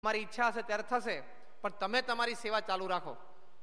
તમારી ઈચ્છા હશે ત્યારે થશે, પણ તમે તમારી સેવા ચાલુ રાખો.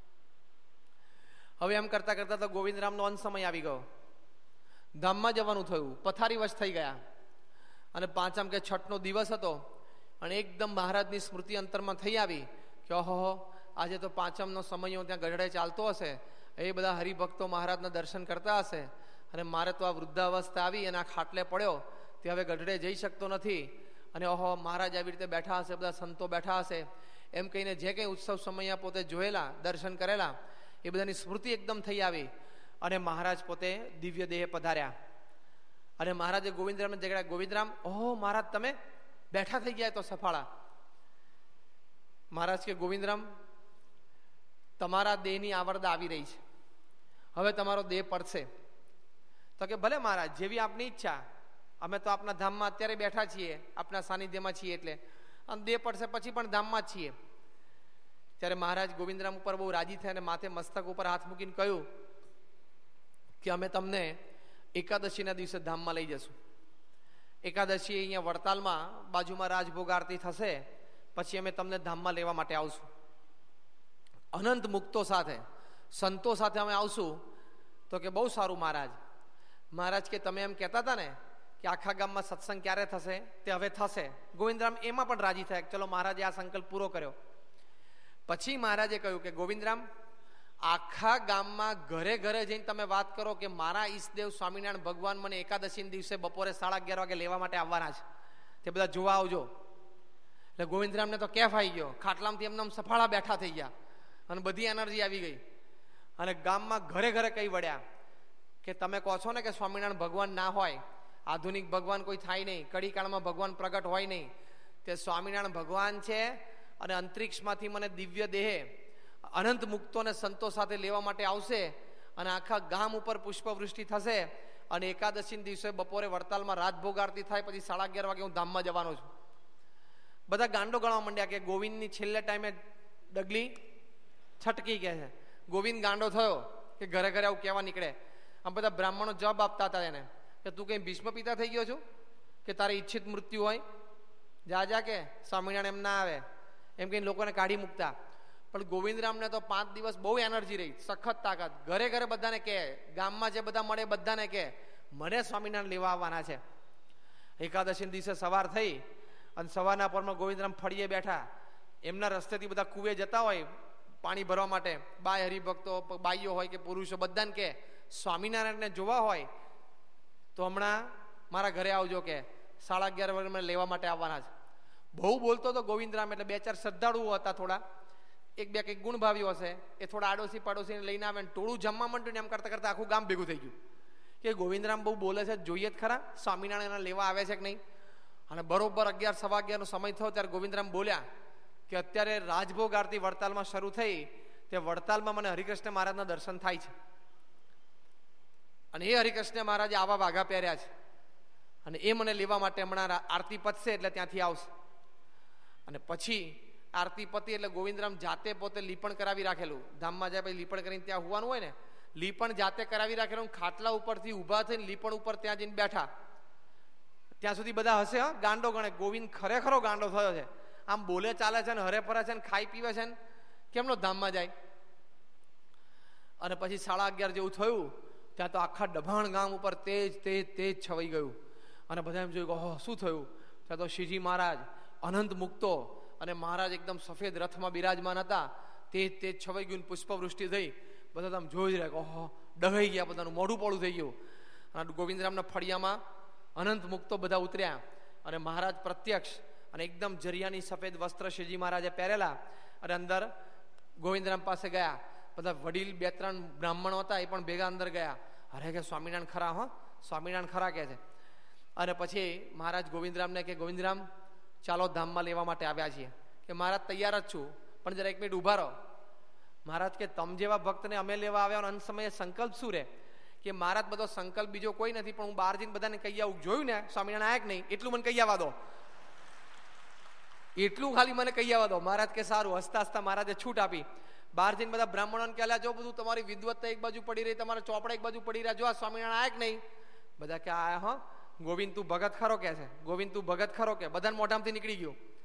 હવે એમ કરતા કરતા તો ગોવિંદરામનો અંત સમય આવી ગયો. ધામમાં જવાનું થયું, પથારી વશ થઈ ગયા. અને પાંચમ કે છઠનો દિવસ હતો અને એકદમ મહારાજની સ્મૃતિ અંતરમાં થઈ આવી કે ઓહો, આજે તો પાંચમનો સમય ત્યાં ગઢડે ચાલતો હશે, એ બધા હરિભક્તો મહારાજના દર્શન કરતા હશે, અને મારે તો આ વૃદ્ધાવસ્થા આવી અને આ ખાટલે પડ્યો તે હવે ગઢડે જઈ શકતો નથી, અને ઓહો મહારાજ આવી રીતે બેઠા હશે, બધા સંતો બેઠા હશે, એમ કહીને જે કંઈ ઉત્સવ સમય પોતે જોયેલા, દર્શન કરેલા, એ બધાની સ્મૃતિ એકદમ થઈ આવી. અને મહારાજ પોતે દિવ્ય દેહે પધાર્યા. અને મહારાજે ગોવિંદરામને જગાડ્યા. ગોવિંદરામ, ઓહો મહારાજ તમે બેઠા થઈ ગયા તો સફાળા. મહારાજ કે ગોવિંદરામ, તમારા દેહની આવરદા આવી રહી છે, હવે તમારો દેહ પડશે. તો કે ભલે મહારાજ, જેવી આપની ઈચ્છા, અમે તો આપના ધામમાં અત્યારે બેઠા છીએ, આપના સાનિધ્યમાં છીએ, એટલે આમ દેહ પડશે પછી પણ ધામમાં જ છીએ. ત્યારે મહારાજ ગોવિંદરામ ઉપર બહુ રાજી થયા અને માથે મસ્તક ઉપર હાથ મૂકીને કહ્યું કે અમે તમને એકાદશીના દિવસે ધામમાં લઈ જશું. એકાદશી અહીંયા વડતાલમાં બાજુમાં રાજભોગ આરતી થશે, પછી અમે તમને ધામમાં લેવા માટે આવશું. અનંત મુક્તો સાથે, સંતો સાથે અમે આવશું. તો કે બહુ સારું મહારાજ. મહારાજ કે તમે એમ કહેતા હતા ને કે આખા ગામમાં સત્સંગ ક્યારે થશે, તે હવે થશે. ગોવિંદરામ એમાં પણ રાજી થયા. ચલો મહારાજે આ સંકલ્પ પૂરો કર્યો. પછી મહારાજે કહ્યું કે ગોવિંદરામ, આખા ગામમાં ઘરે ઘરે જઈને તમે વાત કરો કે મારા ઈષ્ટદેવ સ્વામિનારાયણ ભગવાન મને એકાદશીના દિવસે બપોરે 11:30 વાગે લેવા માટે આવવાના છે, તે બધા જોવા આવજો. એટલે ગોવિંદરામને તો કેફ આવી ગયો. ખાટલામાંથી એમને સફાળા બેઠા થઈ ગયા અને બધી એનર્જી આવી ગઈ. અને ગામમાં ઘરે ઘરે કઈ વળ્યા કે તમે કહો છો ને કે સ્વામિનારાયણ ભગવાન ના હોય, આધુનિક ભગવાન કોઈ થાય નહીં, કડીકાળમાં ભગવાન પ્રગટ હોય નહીં, તે સ્વામિનારાયણ ભગવાન છે. અને અંતરિક્ષમાંથી મને દિવ્ય દેહે અનંત મુક્તોને સંતો સાથે લેવા માટે આવશે, અને આખા ગામ ઉપર પુષ્પવૃષ્ટિ થશે, અને એકાદશી દિવસે બપોરે વડતાલમાં રાજભોગ આરતી થાય, પછી 11:30 વાગે હું ધામમાં જવાનો છું. બધા ગાંડો ગણવા માંડ્યા કે ગોવિંદની છેલ્લે ટાઈમે ડગલી છટકી કે છે. ગોવિંદ ગાંડો થયો કે ઘરે ઘરે આવું કહેવા નીકળે. આમ બધા બ્રાહ્મણો જવાબ આપતા હતા એને કે તું કઈ ભીષ્મ પિતા થઈ ગયો છું કે તારે ઈચ્છિત મૃત્યુ હોય, જા કે સ્વામિનારાયણ એમ ના આવે, એમ કહીને લોકોને કાઢી મૂકતા. પણ ગોવિંદરામને તો 5 દિવસ બહુ એનર્જી રહી, સખત તાકાત. ઘરે ઘરે બધાને કહે, ગામમાં જે બધા મળે બધાને કહે મને સ્વામિનારાયણ લેવા આવવાના છે. એકાદશી દિવસે સવાર થઈ અને સવારના પરમાં ગોવિંદરામ ફળીએ બેઠા. એમના રસ્તેથી બધા કુવે જતા હોય પાણી ભરવા માટે, બાય હરિભક્તો, બાઈઓ હોય કે પુરુષો, બધાને કહે સ્વામિનારાયણને જોવા હોય તો હમણાં મારા ઘરે આવજો, કે 11:30 વાગે મને લેવા માટે આવવાના છે. બહુ બોલતો હતો ગોવિંદરામ, એટલે 2-4 શ્રદ્ધાળુઓ હતા, થોડા 1-2 કંઈક ગુણભાવીઓ હશે, એ થોડા આડોશી પાડોશીને લઈને આવે ને ટોળું જમવા માંડ્યું ને એમ કરતા કરતા આખું ગામ ભેગું થઈ ગયું કે ગોવિંદરામ બહુ બોલે છે, જોઈએ જ ખરા સ્વામિનારાયણ લેવા આવે છે કે નહીં. અને બરોબર 11-11:15 સમય થયો ત્યારે ગોવિંદરામ બોલ્યા કે અત્યારે રાજભોગ આરતી વડતાલમાં શરૂ થઈ, તે વડતાલમાં મને હરિકૃષ્ણ મહારાજના દર્શન થાય છે, અને એ હરિકૃષ્ણ મહારાજે આવા વાઘા પહેર્યા છે, અને એ મને લેવા માટે હમણાં આરતી પતશે એટલે ત્યાંથી આવશે. અને પછી આરતી પતી એટલે ગોવિંદરામ જાતે પોતે લીપણ કરાવી રાખેલું. ધામમાં જાય પછી લીપણ કરીને ત્યાં હોવાનું હોય ને, લીપણ જાતે કરાવી રાખેલું. ખાટલા ઉપરથી ઊભા થઈને લીપણ ઉપર ત્યાં જઈને બેઠા. ત્યાં સુધી બધા હશે, હા ગાંડો ગણે. ગોવિંદ ખરેખરો ગાંડો થયો છે, આમ બોલે ચાલે છે ને હરે ફરે છે ને ખાઈ પીવે છે ને, કેમનો ધામમાં જાય. અને પછી 11:30 જેવું થયું ત્યાં તો આખા ડભાણ ગામ ઉપર તેજ તેજ તેજ છવાઈ ગયું. અને બધા એમ જોયું કે ઓહો શું થયું. ત્યાં તો શ્રીજી મહારાજ અનંત મુક્તો અને મહારાજ એકદમ સફેદ રથમાં બિરાજમાન હતા. તેજ તેજ છવાઈ ગયું, પુષ્પવૃષ્ટિ થઈ. બધા આમ જોઈ જ રહ્યા કે ઓહો, ડહાઈ ગયા, બધાનું મોઢું પોળું થઈ ગયું. અને ગોવિંદરામના ફળિયામાં અનંત મુક્તો બધા ઉતર્યા, અને મહારાજ પ્રત્યક્ષ, અને એકદમ જરિયાની સફેદ વસ્ત્ર શ્રીજી મહારાજે પહેરેલા. અને અંદર ગોવિંદરામ પાસે ગયા. બધા વડીલ 2-3 બ્રાહ્મણો હતા, એ પણ ભેગા અંદર ગયા. અરે કે સ્વામિનારાયણ ખરા, હો સ્વામિનારાયણ ખરા કે છે. અને પછી મહારાજ ગોવિંદરામને કે ગોવિંદરામ ચાલો ધામમાં લેવા માટે આવ્યા છીએ. કે મહારાજ તૈયાર જ છું, પણ જરા 1 મિનિટ ઊભા રહો. મહારાજ કે તમ જેવા ભક્તને અમે લેવા આવ્યા, અંત સમયે સંકલ્પ શું રે. કે મહારાજ બધો સંકલ્પ બીજો કોઈ નથી, પણ હું બહાર જઈને બધાને કહી આવું, જોયું ને સ્વામિનારાયણ આયા કે નહીં એટલું મને કહી આવવા દો, એટલું ખાલી મને કહી આવવા દો. મહારાજ કે સારું. હસતા હસતા મહારાજે છૂટ આપી. બહાર જઈને બધા બ્રાહ્મણોને કહેલા, જો બધું તમારી વિદવત્તા એક બાજુ પડી રહી, તમારા ચોપડા એક બાજુ પડી રહ્યા, જો આ સ્વામિનારાયણ આયા કે નહીં. બધા કે આયા, હા ગોવિંદ તું ભગત ખરો કે છે, ગોવિંદ તું ભગત ખરો કે, બધાને મોઢામાંથી નીકળી ગયું.